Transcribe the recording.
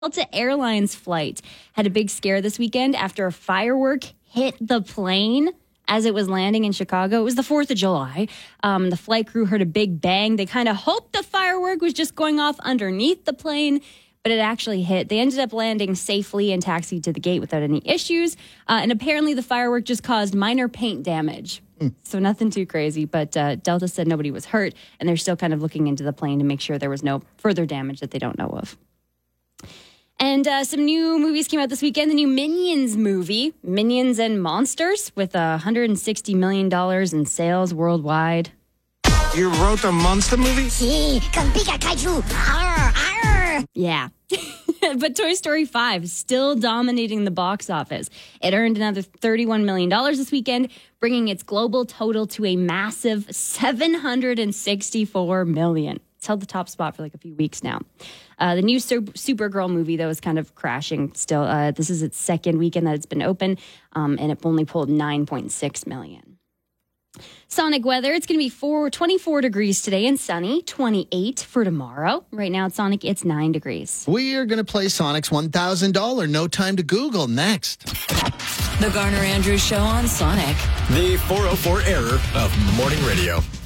Delta Airlines flight had a big scare this weekend after a firework hit the plane as it was landing in Chicago. It was the 4th of July. The flight crew heard a big bang. They kind of hoped the firework was just going off underneath the plane, but it actually hit. They ended up landing safely and taxied to the gate without any issues. And apparently the firework just caused minor paint damage. So nothing too crazy, but Delta said nobody was hurt, and they're still kind of looking into the plane to make sure there was no further damage that they don't know of. And some new movies came out this weekend. The new Minions movie, Minions and Monsters, with $160 million in sales worldwide. You wrote a monster movie? Sí, con pica kaiju. Arr, arr. Yeah. But Toy Story 5 is still dominating the box office. It earned another $31 million this weekend, bringing its global total to a massive $764 million. It's held the top spot for like a few weeks now. The new Supergirl movie, though, is kind of crashing still. This is its second weekend that it's been open, and it only pulled $9.6 million. Sonic weather, it's going to be 24 degrees today and sunny, 28 for tomorrow. Right now at Sonic, it's 9 degrees. We are going to play Sonic's $1,000 No Time to Google next. The Garner Andrews Show on Sonic. The 404 error of morning radio.